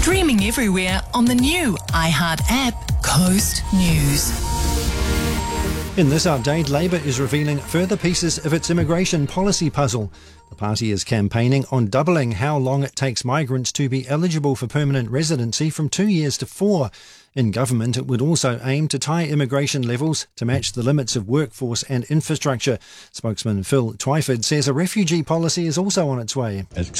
Streaming everywhere on the new iHeart app, Coast News. In this update, Labour is revealing further pieces of its immigration policy puzzle. The party is campaigning on doubling how long it takes migrants to be eligible for permanent residency from 2 years to 4. In government, it would also aim to tie immigration levels to match the limits of workforce and infrastructure. Spokesman Phil Twyford says a refugee policy is also on its way.